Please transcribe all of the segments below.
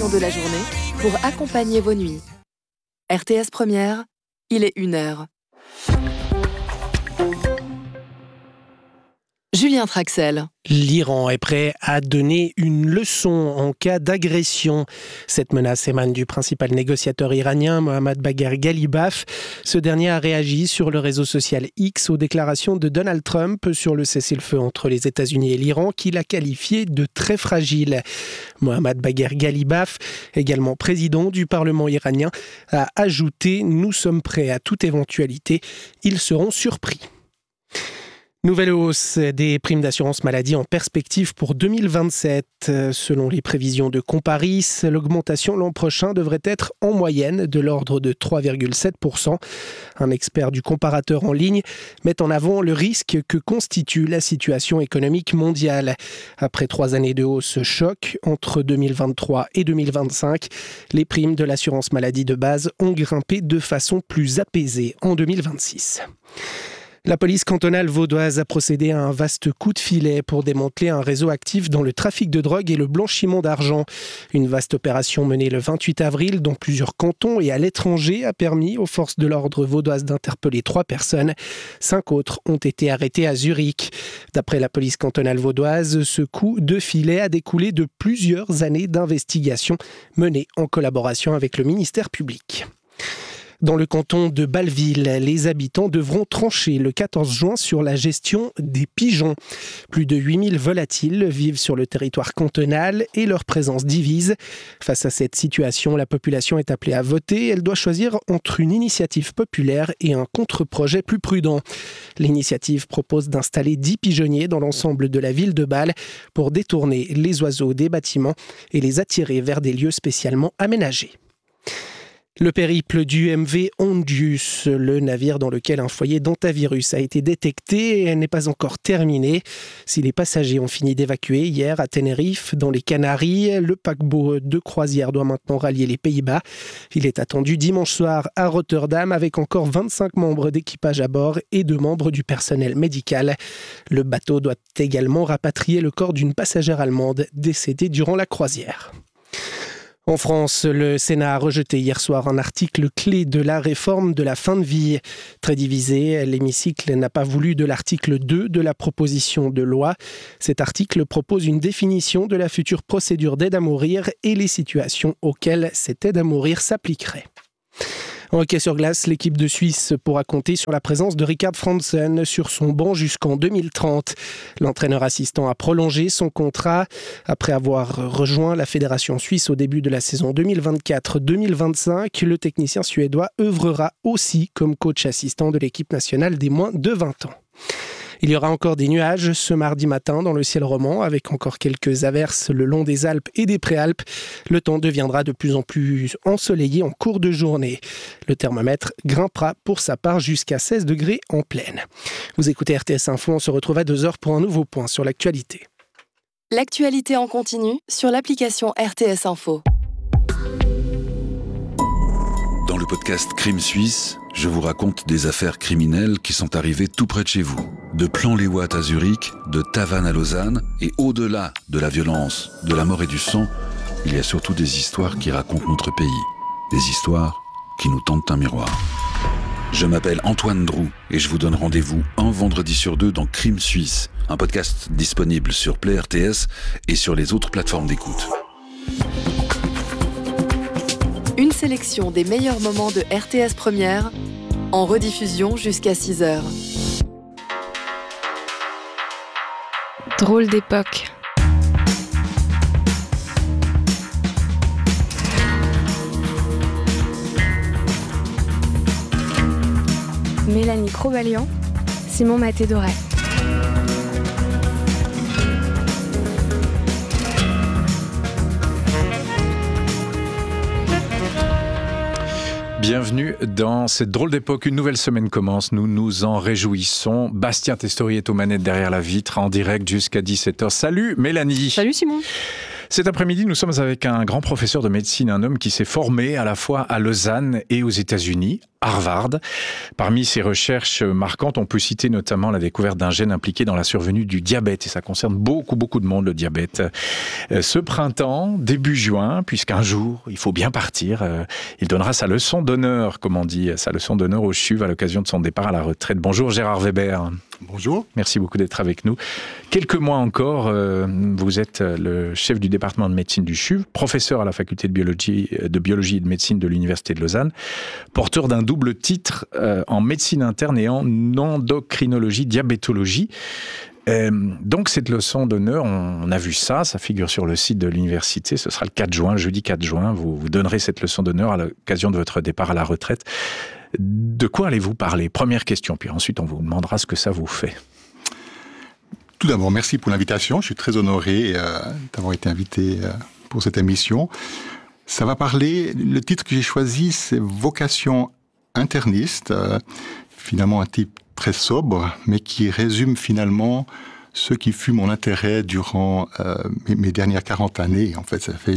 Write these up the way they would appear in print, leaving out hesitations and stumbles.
l'information de la journée pour accompagner vos nuits. RTS Première, il est 1h. Julien Traxel. L'Iran est prêt à donner une leçon en cas d'agression. Cette menace émane du principal négociateur iranien Mohammad Bagher Ghalibaf. Ce dernier a réagi sur le réseau social X aux déclarations de Donald Trump sur le cessez-le-feu entre les États-Unis et l'Iran qu'il a qualifié de très fragile. Mohammad Bagher Ghalibaf, également président du Parlement iranien, a ajouté « Nous sommes prêts à toute éventualité, ils seront surpris ». Nouvelle hausse des primes d'assurance maladie en perspective pour 2027. Selon les prévisions de Comparis, l'augmentation l'an prochain devrait être en moyenne de l'ordre de 3,7%. Un expert du comparateur en ligne met en avant le risque que constitue la situation économique mondiale. Après 3 années de hausse choc, entre 2023 et 2025, les primes de l'assurance maladie de base ont grimpé de façon plus apaisée en 2026. La police cantonale vaudoise a procédé à un vaste coup de filet pour démanteler un réseau actif dans le trafic de drogue et le blanchiment d'argent. Une vaste opération menée le 28 avril dans plusieurs cantons et à l'étranger a permis aux forces de l'ordre vaudoises d'interpeller 3 personnes. 5 autres ont été arrêtés à Zurich. D'après la police cantonale vaudoise, ce coup de filet a découlé de plusieurs années d'investigation menées en collaboration avec le ministère public. Dans le canton de Bâle-Ville, les habitants devront trancher le 14 juin sur la gestion des pigeons. Plus de 8000 volatiles vivent sur le territoire cantonal et leur présence divise. Face à cette situation, la population est appelée à voter. Elle doit choisir entre une initiative populaire et un contre-projet plus prudent. L'initiative propose d'installer 10 pigeonniers dans l'ensemble de la ville de Bâle pour détourner les oiseaux des bâtiments et les attirer vers des lieux spécialement aménagés. Le périple du MV Ondius, le navire dans lequel un foyer d'hantavirus a été détecté, n'est pas encore terminé. Si les passagers ont fini d'évacuer hier à Tenerife, dans les Canaries, le paquebot de croisière doit maintenant rallier les Pays-Bas. Il est attendu dimanche soir à Rotterdam avec encore 25 membres d'équipage à bord et 2 membres du personnel médical. Le bateau doit également rapatrier le corps d'une passagère allemande décédée durant la croisière. En France, le Sénat a rejeté hier soir un article clé de la réforme de la fin de vie. Très divisé, l'hémicycle n'a pas voulu de l'article 2 de la proposition de loi. Cet article propose une définition de la future procédure d'aide à mourir et les situations auxquelles cette aide à mourir s'appliquerait. En hockey sur glace, l'équipe de Suisse pourra compter sur la présence de Richard Franzen sur son banc jusqu'en 2030. L'entraîneur assistant a prolongé son contrat. Après avoir rejoint la fédération suisse au début de la saison 2024-2025, le technicien suédois œuvrera aussi comme coach assistant de l'équipe nationale des moins de 20 ans. Il y aura encore des nuages ce mardi matin dans le ciel roman, avec encore quelques averses le long des Alpes et des Préalpes. Le temps deviendra de plus en plus ensoleillé en cours de journée. Le thermomètre grimpera pour sa part jusqu'à 16 degrés en pleine. Vous écoutez RTS Info, on se retrouve à 2h pour un nouveau point sur l'actualité. L'actualité en continu sur l'application RTS Info. Dans le podcast Crime Suisse, je vous raconte des affaires criminelles qui sont arrivées tout près de chez vous. De Plan-les-Ouates à Zurich, de Tavannes à Lausanne, et au-delà de la violence, de la mort et du sang, il y a surtout des histoires qui racontent notre pays. Des histoires qui nous tendent un miroir. Je m'appelle Antoine Drou et je vous donne rendez-vous un vendredi sur 2 dans Crime Suisse, un podcast disponible sur Play RTS et sur les autres plateformes d'écoute. Une sélection des meilleurs moments de RTS Première, en rediffusion jusqu'à 6h. Drôle d'époque. Mélanie Crobalian, Simon Maté-Doret. Bienvenue dans cette drôle d'époque. Une nouvelle semaine commence. Nous nous en réjouissons. Bastien Testori est aux manettes derrière la vitre, en direct jusqu'à 17h. Salut Mélanie. Salut Simon. Cet après-midi, nous sommes avec un grand professeur de médecine, un homme qui s'est formé à la fois à Lausanne et aux États-Unis, Harvard. Parmi ses recherches marquantes, on peut citer notamment la découverte d'un gène impliqué dans la survenue du diabète. Et ça concerne beaucoup de monde, le diabète. Ce printemps, début juin, puisqu'un jour, il faut bien partir, il donnera sa leçon d'honneur, comme on dit, sa leçon d'honneur au CHUV à l'occasion de son départ à la retraite. Bonjour Gérard Weber. Bonjour. Merci beaucoup d'être avec nous. Quelques mois encore, vous êtes le chef du département de médecine du CHUV, professeur à la faculté de biologie et de médecine de l'Université de Lausanne, porteur d'un double titre en médecine interne et en endocrinologie, diabétologie. Donc cette leçon d'honneur, on a vu ça figure sur le site de l'université, ce sera le 4 juin, jeudi 4 juin, vous donnerez cette leçon d'honneur à l'occasion de votre départ à la retraite. De quoi allez-vous parler? Première question, puis ensuite on vous demandera ce que ça vous fait. Tout d'abord, merci pour l'invitation. Je suis très honoré d'avoir été invité pour cette émission. Ça va parler, le titre que j'ai choisi, c'est Vocation interniste. Finalement, un titre très sobre, mais qui résume finalement ce qui fut mon intérêt durant mes dernières 40 années. En fait,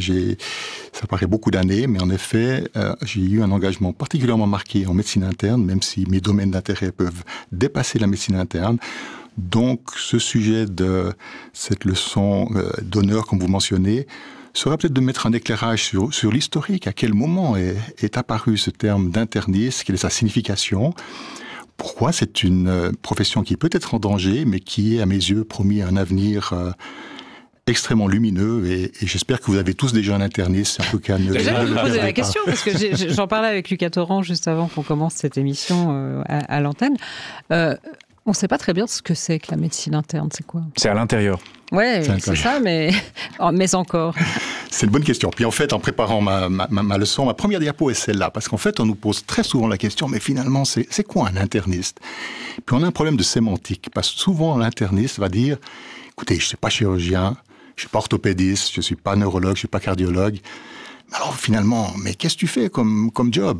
ça paraît beaucoup d'années, mais en effet, j'ai eu un engagement particulièrement marqué en médecine interne, même si mes domaines d'intérêt peuvent dépasser la médecine interne. Donc, ce sujet de cette leçon d'honneur, comme vous mentionnez, sera peut-être de mettre un éclairage sur l'historique. À quel moment est apparu ce terme d'interniste? Quelle est sa signification? Pourquoi c'est une profession qui peut être en danger, mais qui est, à mes yeux, promis un avenir extrêmement lumineux, et j'espère que vous avez tous déjà un interniste, en tout cas. J'allais vous poser la question, parce que j'en parlais avec Lucas Torrent juste avant qu'on commence cette émission à l'antenne. On ne sait pas très bien ce que c'est que la médecine interne, c'est quoi? C'est à l'intérieur. Ouais, c'est ça, mais encore. C'est une bonne question. Puis en fait, en préparant ma leçon, ma première diapo est celle-là, parce qu'en fait, on nous pose très souvent la question, mais finalement, c'est quoi un interniste? Puis on a un problème de sémantique, parce que souvent, l'interniste va dire, écoutez, je ne suis pas chirurgien, je ne suis pas orthopédiste, je ne suis pas neurologue, je ne suis pas cardiologue. Alors finalement, mais qu'est-ce que tu fais comme job?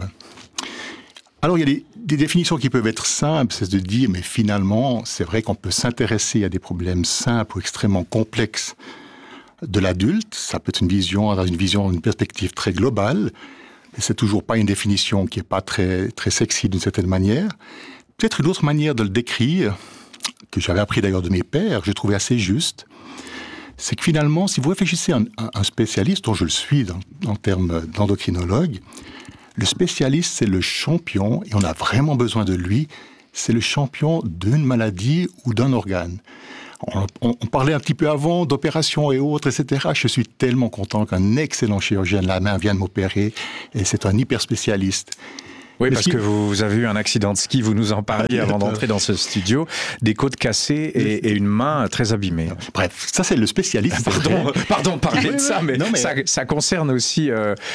Alors, il y a des définitions qui peuvent être simples, c'est de dire, mais finalement, c'est vrai qu'on peut s'intéresser à des problèmes simples ou extrêmement complexes de l'adulte. Ça peut être une perspective très globale, mais c'est toujours pas une définition qui est pas très, très sexy d'une certaine manière. Peut-être une autre manière de le décrire, que j'avais appris d'ailleurs de mes pairs, que j'ai trouvé assez juste, c'est que finalement, si vous réfléchissez à un spécialiste, dont je le suis en termes d'endocrinologue, le spécialiste, c'est le champion, et on a vraiment besoin de lui, c'est le champion d'une maladie ou d'un organe. On parlait un petit peu avant d'opérations et autres, etc. Je suis tellement content qu'un excellent chirurgien de la main vienne m'opérer, et c'est un hyper spécialiste. Oui, parce que vous avez eu un accident de ski, vous nous en parliez avant d'entrer dans ce studio, des côtes cassées et une main très abîmée. Bref, ça c'est le spécialiste. Pardon, parler de ça, mais ça concerne aussi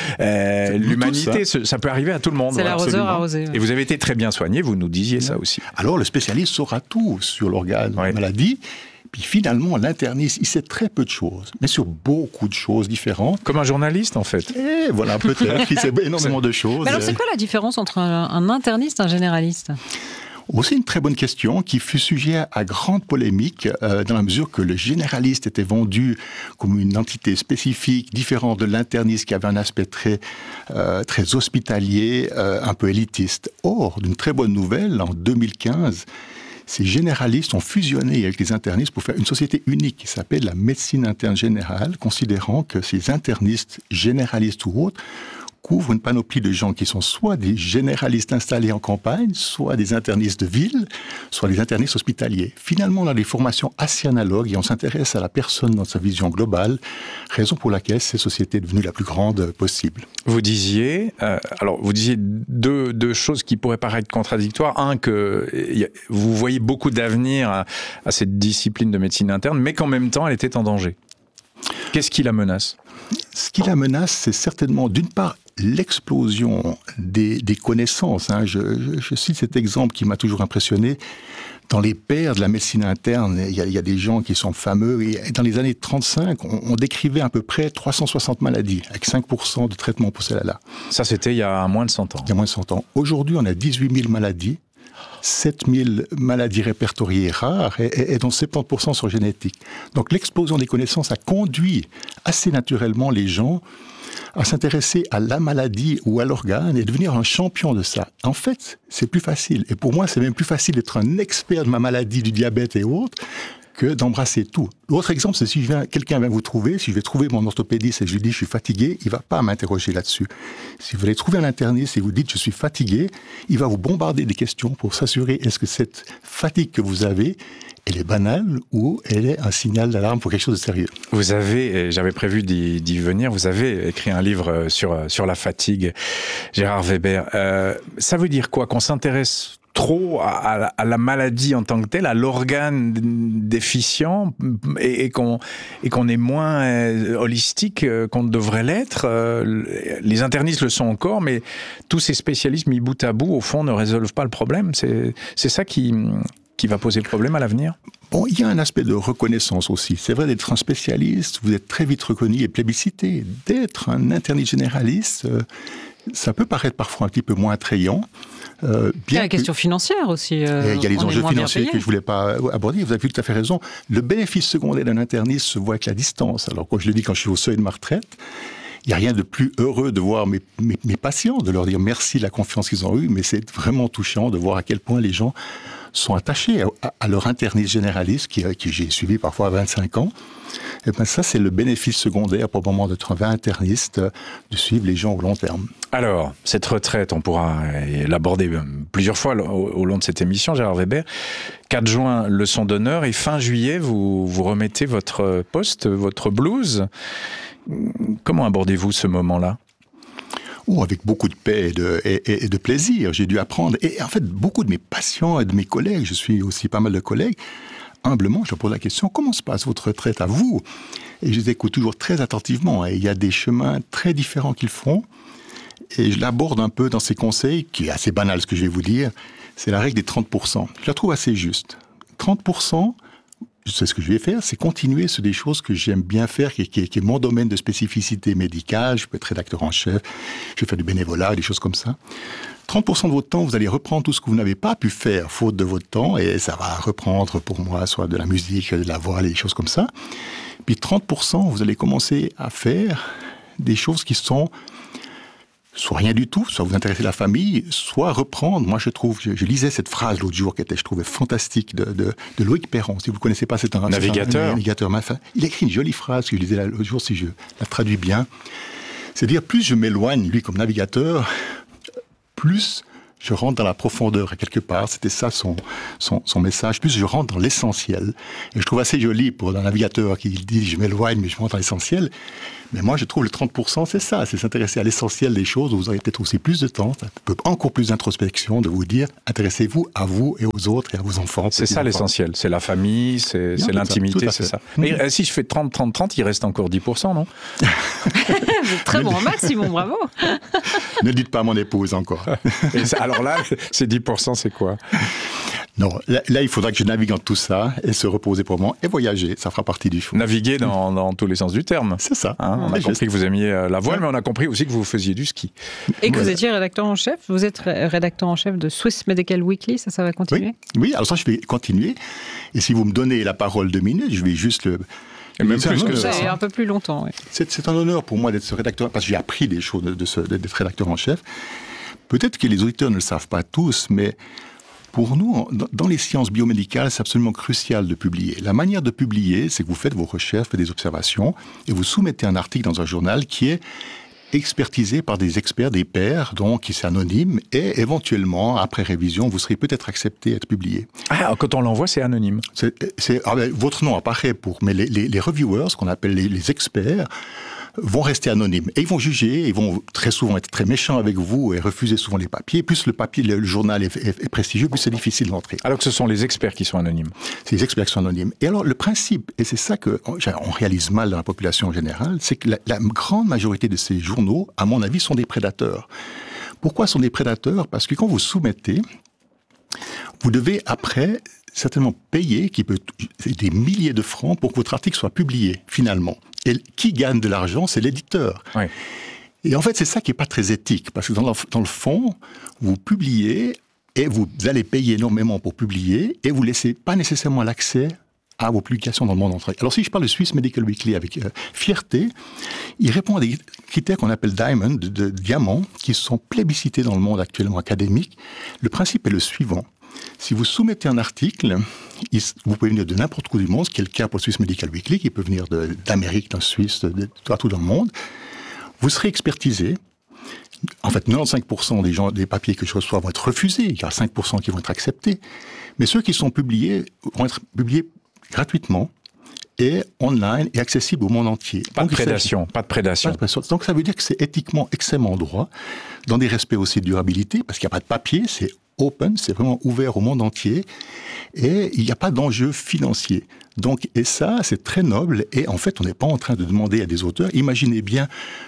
l'humanité, ça peut arriver à tout le monde. C'est l'arroseur arrosé. Et vous avez été très bien soigné, vous nous disiez ça aussi. Alors le spécialiste saura tout sur l'organe, la maladie. Puis finalement, l'interniste, il sait très peu de choses, mais sur beaucoup de choses différentes. Comme un journaliste, en fait. Et voilà, peut-être, il sait énormément de choses. Mais alors, c'est quoi la différence entre un interniste et un généraliste? Aussi une très bonne question qui fut sujet à grande polémique dans la mesure que le généraliste était vendu comme une entité spécifique, différente de l'interniste qui avait un aspect très hospitalier, un peu élitiste. Or, d'une très bonne nouvelle, en 2015, ces généralistes ont fusionné avec les internistes pour faire une société unique qui s'appelle la médecine interne générale, considérant que ces internistes, généralistes ou autres, couvrent une panoplie de gens qui sont soit des généralistes installés en campagne, soit des internistes de ville, soit des internistes hospitaliers. Finalement, on a des formations assez analogues et on s'intéresse à la personne dans sa vision globale, raison pour laquelle cette société est devenue la plus grande possible. Vous disiez deux choses qui pourraient paraître contradictoires. Un, que vous voyez beaucoup d'avenir à cette discipline de médecine interne, mais qu'en même temps, elle était en danger. Qu'est-ce qui la menace? Ce qui la menace, c'est certainement, d'une part, l'explosion des connaissances. Je cite cet exemple qui m'a toujours impressionné. Dans les pairs de la médecine interne, il y a des gens qui sont fameux. Et dans les années 35, on décrivait à peu près 360 maladies, avec 5% de traitement pour celle-là. Ça, c'était il y a moins de 100 ans. Il y a moins de 100 ans. Aujourd'hui, on a 18 000 maladies, 7000 maladies répertoriées rares et dont 70% sont génétiques. Donc l'explosion des connaissances a conduit assez naturellement les gens à s'intéresser à la maladie ou à l'organe et devenir un champion de ça. En fait, c'est plus facile. Et pour moi, c'est même plus facile d'être un expert de ma maladie, du diabète et autres, que d'embrasser tout. L'autre exemple, c'est si quelqu'un vient vous trouver, si je vais trouver mon orthopédiste et je lui dis je suis fatigué, il ne va pas m'interroger là-dessus. Si vous allez trouver un interniste et vous dites je suis fatigué, il va vous bombarder des questions pour s'assurer est-ce que cette fatigue que vous avez, elle est banale ou elle est un signal d'alarme pour quelque chose de sérieux. Vous avez, j'avais prévu d'y venir, vous avez écrit un livre sur la fatigue, Gérard Weber. Ça veut dire quoi? Qu'on s'intéresse trop à la maladie en tant que telle, à l'organe déficient, et qu'on est moins holistique qu'on ne devrait l'être. Les internistes le sont encore, mais tous ces spécialistes mis bout à bout, au fond, ne résolvent pas le problème. C'est ça qui va poser problème à l'avenir? Bon, il y a un aspect de reconnaissance aussi. C'est vrai, d'être un spécialiste, vous êtes très vite reconnu et plébiscité. D'être un interniste généraliste, ça peut paraître parfois un petit peu moins attrayant. Il y a la question financière aussi. Il y a les enjeux financiers que je ne voulais pas aborder. Vous avez tout à fait raison. Le bénéfice secondaire d'un interniste se voit avec la distance. Alors, quand je le dis, quand je suis au seuil de ma retraite, il n'y a rien de plus heureux de voir mes patients, de leur dire merci de la confiance qu'ils ont eue, mais c'est vraiment touchant de voir à quel point les gens sont attachés à leur interniste généraliste, qui j'ai suivi parfois à 25 ans. Et ben ça, c'est le bénéfice secondaire pour le moment d'être un interniste, de suivre les gens au long terme. Alors, cette retraite, on pourra l'aborder plusieurs fois au long de cette émission, Gérard Weber. 4 juin, leçon d'honneur, et fin juillet, vous remettez votre poste, votre blouse. Comment abordez-vous ce moment-là ? Avec beaucoup de paix et de plaisir. J'ai dû apprendre. Et en fait, beaucoup de mes patients et de mes collègues, je suis aussi pas mal de collègues, humblement, je leur pose la question, comment se passe votre retraite à vous? Et je les écoute toujours très attentivement. Et il y a des chemins très différents qu'ils font. Et je l'aborde un peu dans ces conseils, qui est assez banal ce que je vais vous dire. C'est la règle des 30%. Je la trouve assez juste. 30%, je sais ce que je vais faire, c'est continuer sur des choses que j'aime bien faire, qui est mon domaine de spécificité médicale. Je peux être rédacteur en chef, je vais faire du bénévolat, des choses comme ça. 30% de votre temps, vous allez reprendre tout ce que vous n'avez pas pu faire, faute de votre temps, et ça va reprendre pour moi soit de la musique, de la voix, des choses comme ça. Puis 30%, vous allez commencer à faire des choses qui sont soit rien du tout, soit vous intéresser à la famille, soit reprendre. Moi, je trouve, je lisais cette phrase l'autre jour qui était, je trouvais fantastique, de Loïc Perron. Si vous ne le connaissez pas, c'est un navigateur. Il a écrit une jolie phrase que je lisais l'autre jour, si je la traduis bien. C'est-à-dire, plus je m'éloigne, lui, comme navigateur, plus je rentre dans la profondeur, quelque part. C'était ça son message. Plus je rentre dans l'essentiel. Et je trouve assez joli pour un navigateur qui dit « je m'éloigne, mais je rentre dans l'essentiel ». Mais moi, je trouve le 30%, c'est ça. C'est s'intéresser à l'essentiel des choses. Vous aurez peut-être aussi plus de temps, encore plus d'introspection, de vous dire « intéressez-vous à vous et aux autres et à vos enfants ». C'est ça l'essentiel. C'est la famille, c'est l'intimité, c'est ça. Mais si je fais 30-30-30, il reste encore 10%, non? Très bon maximum, bravo. Ne dites pas à mon épouse encore. Alors là, ces 10%, c'est quoi? Non, là, il faudra que je navigue dans tout ça et se reposer pour moi et voyager. Ça fera partie du choix. Naviguer dans tous les sens du terme. C'est ça. On a compris que vous aimiez la voile, mais on a compris aussi que vous faisiez du ski. Et que vous étiez rédacteur en chef. Vous êtes rédacteur en chef de Swiss Medical Weekly. Ça va continuer? Oui, alors ça, je vais continuer. Et si vous me donnez la parole 2 minutes, je vais juste le... Et même plus que ça. C'est un peu plus longtemps, oui. C'est un honneur pour moi d'être ce rédacteur, parce que j'ai appris des choses d'être rédacteur en chef. Peut-être que les auditeurs ne le savent pas tous, mais pour nous, dans les sciences biomédicales, c'est absolument crucial de publier. La manière de publier, c'est que vous faites vos recherches, faites des observations, et vous soumettez un article dans un journal qui est expertisé par des experts, des pairs, donc qui c'est anonyme, et éventuellement, après révision, vous serez peut-être accepté à être publié. Ah, quand on l'envoie, c'est anonyme. Votre nom apparaît mais les reviewers, ce qu'on appelle les experts, vont rester anonymes. Et ils vont juger, ils vont très souvent être très méchants avec vous et refuser souvent les papiers. Plus le papier, le journal est prestigieux, plus c'est difficile d'entrer. Alors que ce sont les experts qui sont anonymes. C'est les experts qui sont anonymes. Et alors, le principe, et c'est ça qu'on réalise mal dans la population en général, c'est que la grande majorité de ces journaux, à mon avis, sont des prédateurs. Pourquoi sont des prédateurs? Parce que quand vous soumettez, vous devez après certainement payer des milliers de francs pour que votre article soit publié, finalement. Et qui gagne de l'argent, c'est l'éditeur. Oui. Et en fait, c'est ça qui n'est pas très éthique, parce que dans le fond, vous publiez et vous allez payer énormément pour publier, et vous ne laissez pas nécessairement l'accès à vos publications dans le monde entier. Alors si je parle de Swiss Medical Weekly avec fierté, il répond à des critères qu'on appelle diamond, de diamants, qui sont plébiscités dans le monde actuellement académique. Le principe est le suivant. Si vous soumettez un article, vous pouvez venir de n'importe où du monde, ce qui est le cas pour Swiss Medical Weekly, qui peut venir d'Amérique, d'un Suisse, de partout dans le monde. Vous serez expertisé. En fait, 95% des papiers que je reçois vont être refusés. Il y a 5% qui vont être acceptés. Mais ceux qui sont publiés vont être publiés gratuitement et online et accessible au monde entier. Pas de prédation. Donc ça veut dire que c'est éthiquement extrêmement droit, dans des respects aussi de durabilité, parce qu'il n'y a pas de papier, c'est open, c'est vraiment ouvert au monde entier, et il n'y a pas d'enjeu financier. Donc, et ça, c'est très noble, et en fait, on n'est pas en train de demander à des auteurs, imaginez bien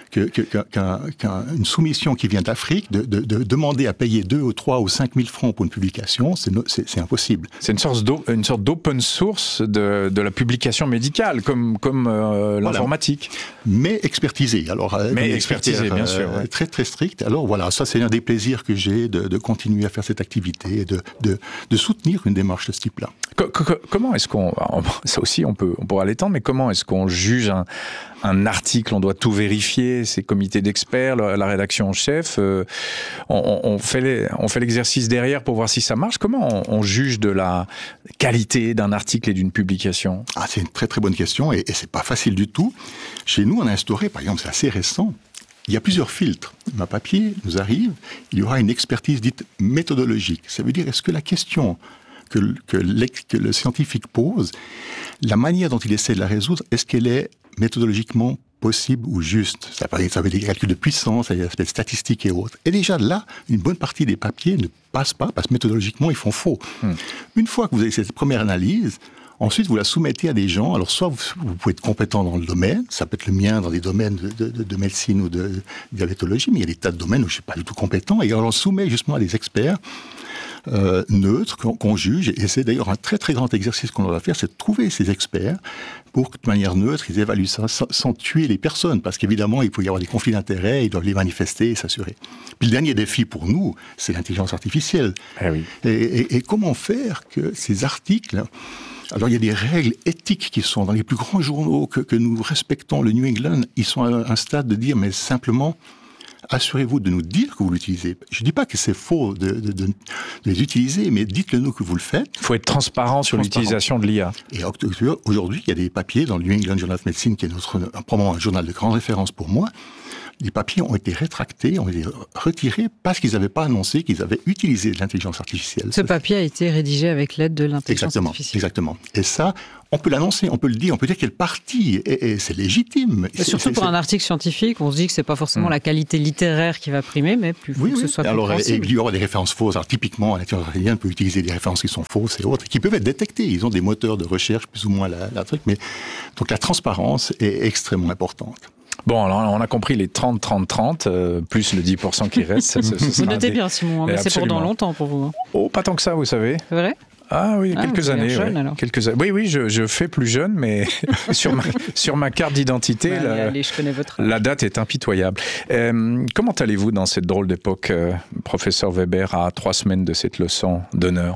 qu'une soumission qui vient d'Afrique, de demander à payer 2 ou 3 ou 5 000 francs pour une publication, c'est impossible. C'est une sorte d'open source de la publication médicale, comme l'informatique. Mais expertisée. Alors, expertisée, bien sûr. Ouais. Très, très stricte. Alors voilà, ça, c'est un des plaisirs que j'ai de continuer à faire cette activité et de soutenir une démarche de ce type-là. Comment est-ce qu'on... Ça aussi, on pourra l'étendre, mais comment est-ce qu'on juge un article? On doit tout vérifier, ces comités d'experts, la rédaction en chef. On fait l'exercice derrière pour voir si ça marche. Comment on juge de la qualité d'un article et d'une publication? C'est une très très bonne question et c'est pas facile du tout. Chez nous, on a instauré, par exemple, c'est assez récent, il y a plusieurs filtres. Un papier nous arrive, il y aura une expertise dite méthodologique. Ça veut dire, est-ce que la question que le scientifique pose, la manière dont il essaie de la résoudre, est-ce qu'elle est méthodologiquement possible ou juste? Ça veut dire des calculs de puissance, des aspects statistiques et autres. Et déjà là, une bonne partie des papiers ne passent pas parce que méthodologiquement, ils font faux. Une fois que vous avez cette première analyse, ensuite, vous la soumettez à des gens. Alors, soit vous pouvez être compétent dans le domaine, ça peut être le mien dans des domaines de médecine ou de diabétologie, mais il y a des tas de domaines où je ne suis pas du tout compétent. Et alors, on soumet justement à des experts neutres qu'on juge. Et c'est d'ailleurs un très, très grand exercice qu'on doit faire, c'est de trouver ces experts pour que, de manière neutre, ils évaluent ça sans tuer les personnes. Parce qu'évidemment, il peut y avoir des conflits d'intérêts, ils doivent les manifester et s'assurer. Puis le dernier défi pour nous, c'est l'intelligence artificielle. Oui. Et comment faire que ces articles... Alors, il y a des règles éthiques qui sont dans les plus grands journaux que nous respectons. Le New England, ils sont à un stade de dire, mais simplement, assurez-vous de nous dire que vous l'utilisez. Je ne dis pas que c'est faux de les utiliser, mais dites-le nous que vous le faites. Il faut être transparent sur l'utilisation de l'IA. Et aujourd'hui, il y a des papiers dans le New England Journal of Medicine, qui est probablement un journal de grande référence pour moi. Les papiers ont été rétractés, ont été retirés parce qu'ils n'avaient pas annoncé qu'ils avaient utilisé de l'intelligence artificielle. Ce papier a été rédigé avec l'aide de l'intelligence artificielle. Exactement. Et ça, on peut l'annoncer, on peut le dire, on peut dire quelle partie, et c'est légitime. Surtout pour un article scientifique, on se dit que c'est pas forcément la qualité littéraire qui va primer, mais plus que ce soit alors, compréhensible. Il y aura des références fausses. Alors, typiquement, l'intelligence artificielle peut utiliser des références qui sont fausses et autres, qui peuvent être détectées. Ils ont des moteurs de recherche, plus ou moins la truc, mais donc la transparence est extrêmement importante. Bon, alors on a compris les 30-30-30, plus le 10% qui reste. Vous notez bien, Simon, mais c'est pour dans longtemps pour vous. Oh, pas tant que ça, vous savez. C'est vrai ? Ah oui, quelques années. Jeune, alors. Oui, je fais plus jeune, mais sur ma carte d'identité, je connais votre âge. La date est impitoyable. Comment allez-vous dans cette drôle d'époque, professeur Weber, à 3 semaines de cette leçon d'honneur?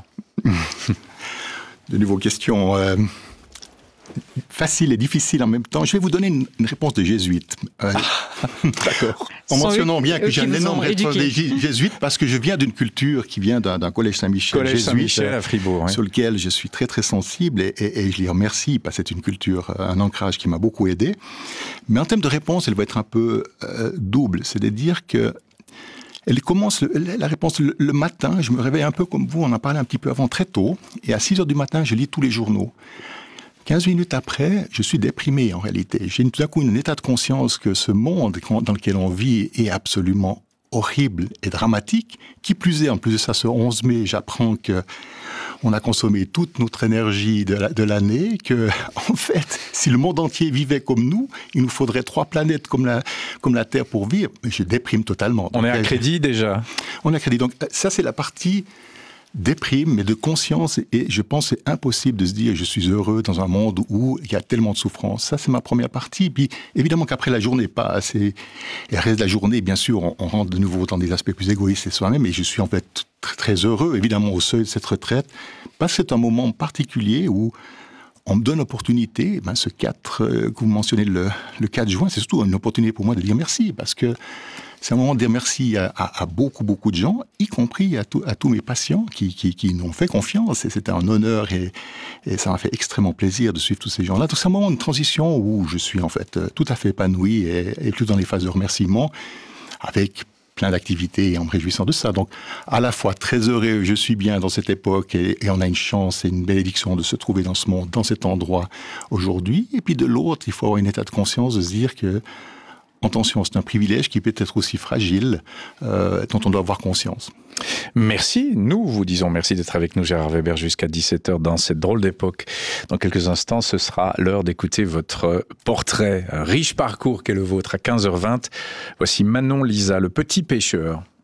De nouveau, question facile et difficile en même temps. Je vais vous donner une réponse de jésuite. D'accord. En mentionnant bien que j'ai un énorme réponse des jésuites parce que je viens d'une culture qui vient d'un collège Saint-Michel jésuite, à Fribourg, sur lequel je suis très très sensible et je les remercie parce que c'est une culture, un ancrage qui m'a beaucoup aidé. Mais en termes de réponse, elle va être un peu double. C'est-à-dire que elle commence la réponse le matin. Je me réveille un peu comme vous, on en parlait un petit peu avant, très tôt. Et à 6 heures du matin, je lis tous les journaux. 15 minutes après, je suis déprimé en réalité. J'ai tout d'un coup un état de conscience que ce monde dans lequel on vit est absolument horrible et dramatique. Qui plus est, en plus de ça, ce 11 mai, j'apprends qu'on a consommé toute notre énergie de l'année, que en fait, si le monde entier vivait comme nous, il nous faudrait 3 planètes comme la Terre pour vivre. Mais je déprime totalement. On est à crédit déjà. On est à crédit. Donc ça, c'est la partie déprime, mais de conscience, et je pense que c'est impossible de se dire je suis heureux dans un monde où il y a tellement de souffrance. Ça, c'est ma première partie. Puis évidemment qu'après la journée passe, et le reste de la journée, bien sûr, on rentre de nouveau dans des aspects plus égoïstes et soi-même, et je suis en fait très, très heureux, évidemment, au seuil de cette retraite, parce que c'est un moment particulier où on me donne l'opportunité, ce 4, que vous mentionnez le 4 juin, c'est surtout une opportunité pour moi de dire merci, parce que c'est un moment de dire merci à beaucoup, beaucoup de gens, y compris à tous mes patients qui m'ont fait confiance. Et c'était un honneur et ça m'a fait extrêmement plaisir de suivre tous ces gens-là. Donc c'est un moment de transition où je suis en fait tout à fait épanoui et plus dans les phases de remerciement, avec plein d'activités et en me réjouissant de ça. Donc, à la fois très heureux, je suis bien dans cette époque et on a une chance et une bénédiction de se trouver dans ce monde, dans cet endroit aujourd'hui. Et puis de l'autre, il faut avoir un état de conscience de se dire que, attention, c'est un privilège qui peut être aussi fragile, dont on doit avoir conscience. Merci. Nous vous disons merci d'être avec nous, Gérard Weber, jusqu'à 17h dans cette drôle d'époque. Dans quelques instants, ce sera l'heure d'écouter votre portrait. Un riche parcours qu'est le vôtre à 15h20. Voici Manon Lisa, le petit pêcheur.